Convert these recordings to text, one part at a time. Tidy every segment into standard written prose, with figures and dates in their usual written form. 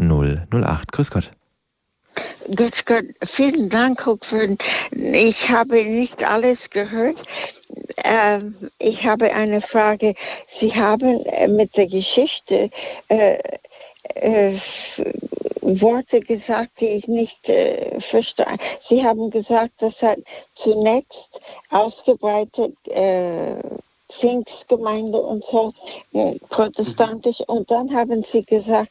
008. Grüß Gott. Grüß Gott, vielen Dank, Hupfen. Ich habe nicht alles gehört. Ich habe eine Frage. Sie haben mit der Geschichte Worte gesagt, die ich nicht verstehe. Sie haben gesagt, das hat zunächst ausgebreitet Pfingstgemeinde und so, protestantisch. Und dann haben Sie gesagt,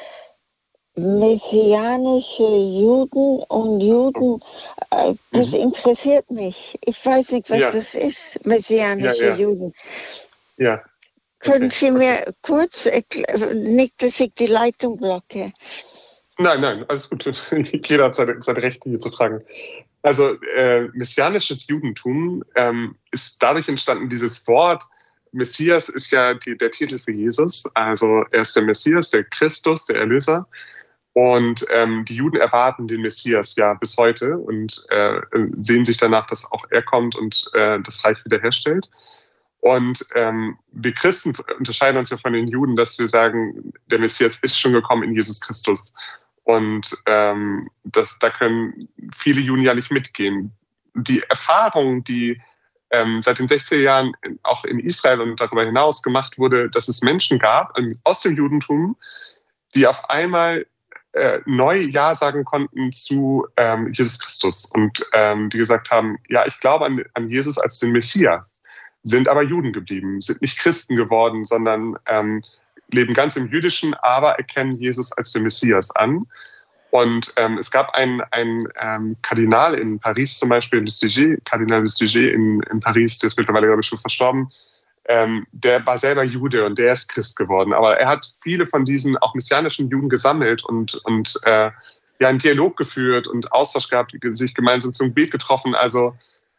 messianische Juden und Juden, das interessiert mich. Ich weiß nicht, was das ist, messianische Juden. Ja. Können Sie mir kurz erklären, nicht, dass ich die Leitung blocke? Nein, alles gut. Jeder hat sein Recht, hier zu fragen. Also messianisches Judentum ist dadurch entstanden, dieses Wort Messias ist ja der Titel für Jesus. Also er ist der Messias, der Christus, der Erlöser. Und die Juden erwarten den Messias ja bis heute und sehen sich danach, dass auch er kommt und das Reich wiederherstellt. Und wir Christen unterscheiden uns ja von den Juden, dass wir sagen, der Messias ist schon gekommen in Jesus Christus. Und da können viele Juden ja nicht mitgehen. Die Erfahrung, die seit den 60er Jahren auch in Israel und darüber hinaus gemacht wurde, dass es Menschen gab aus dem Judentum, die auf einmal neu Ja sagen konnten zu Jesus Christus und die gesagt haben, ja, ich glaube an Jesus als den Messias, sind aber Juden geblieben, sind nicht Christen geworden, sondern leben ganz im Jüdischen, aber erkennen Jesus als den Messias an. Und es gab einen Kardinal in Paris zum Beispiel, Kardinal Lustiger in Paris, der ist mittlerweile, glaube ich, schon verstorben. Der war selber Jude und der ist Christ geworden. Aber er hat viele von diesen auch messianischen Juden gesammelt und einen Dialog geführt und Austausch gehabt, sich gemeinsam zum Gebet getroffen. Also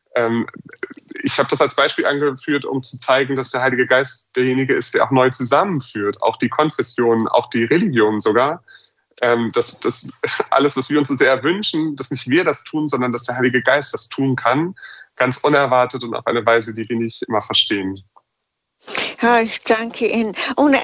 ich habe das als Beispiel angeführt, um zu zeigen, dass der Heilige Geist derjenige ist, der auch neu zusammenführt, auch die Konfessionen, auch die Religionen sogar. Dass alles, was wir uns so sehr wünschen, dass nicht wir das tun, sondern dass der Heilige Geist das tun kann, ganz unerwartet und auf eine Weise, die wir nicht immer verstehen. Ja, ich danke Ihnen. Und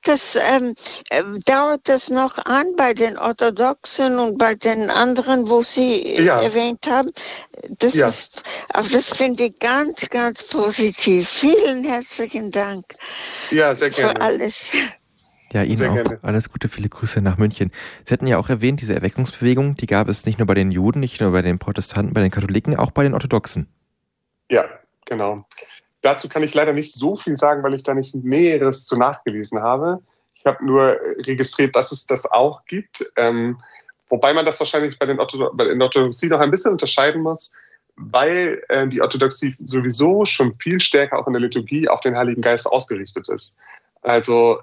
dauert das noch an bei den Orthodoxen und bei den anderen, wo Sie erwähnt haben? Das finde ich ganz, ganz positiv. Vielen herzlichen Dank. Ja, sehr gerne. Für alles. Ja, Ihnen sehr auch gerne. Alles Gute, viele Grüße nach München. Sie hatten ja auch erwähnt, diese Erweckungsbewegung, die gab es nicht nur bei den Juden, nicht nur bei den Protestanten, bei den Katholiken, auch bei den Orthodoxen. Ja, genau. Dazu kann ich leider nicht so viel sagen, weil ich da nicht Näheres zu nachgelesen habe. Ich habe nur registriert, dass es das auch gibt. Wobei man das wahrscheinlich bei der Orthodoxie noch ein bisschen unterscheiden muss, weil die Orthodoxie sowieso schon viel stärker auch in der Liturgie auf den Heiligen Geist ausgerichtet ist. Also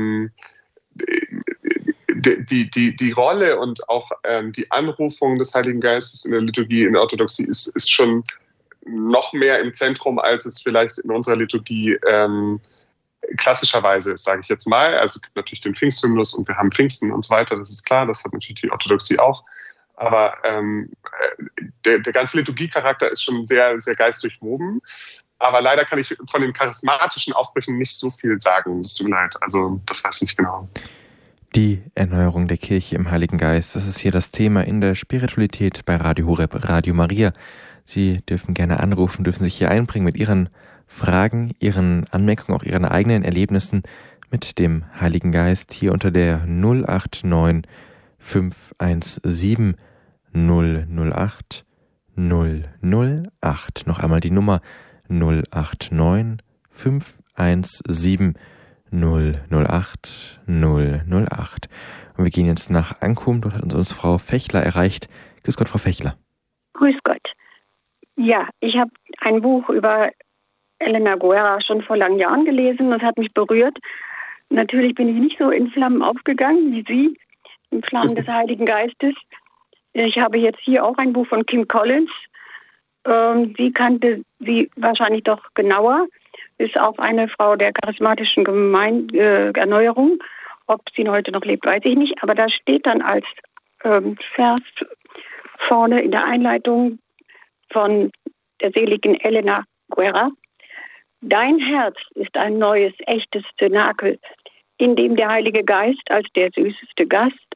die Rolle und auch die Anrufung des Heiligen Geistes in der Liturgie in der Orthodoxie ist schon noch mehr im Zentrum, als es vielleicht in unserer Liturgie klassischerweise ist, sage ich jetzt mal. Also es gibt natürlich den Pfingsthymnus und wir haben Pfingsten und so weiter, das ist klar, das hat natürlich die Orthodoxie auch. Aber der ganze Liturgiecharakter ist schon sehr, sehr geistdurchwoben. Aber leider kann ich von den charismatischen Aufbrüchen nicht so viel sagen. Das tut mir leid, also das weiß ich nicht genau. Die Erneuerung der Kirche im Heiligen Geist, das ist hier das Thema in der Spiritualität bei Radio Horeb, Radio Maria. Sie dürfen gerne anrufen, dürfen sich hier einbringen mit Ihren Fragen, Ihren Anmerkungen, auch Ihren eigenen Erlebnissen mit dem Heiligen Geist hier unter der 089 517 008 008. Noch einmal die Nummer 089 517 008 008. Und wir gehen jetzt nach Ankum, dort hat uns Frau Fechler erreicht. Grüß Gott, Frau Fechler. Grüß Gott. Ja, ich habe ein Buch über Elena Guerra schon vor langen Jahren gelesen. Das hat mich berührt. Natürlich bin ich nicht so in Flammen aufgegangen wie Sie, in Flammen des Heiligen Geistes. Ich habe jetzt hier auch ein Buch von Kim Collins. Sie kannte sie wahrscheinlich doch genauer. Ist auch eine Frau der charismatischen Erneuerung. Ob sie heute noch lebt, weiß ich nicht. Aber da steht dann als Vers vorne in der Einleitung von der seligen Elena Guerra: Dein Herz ist ein neues, echtes Zenakel, in dem der Heilige Geist als der süßeste Gast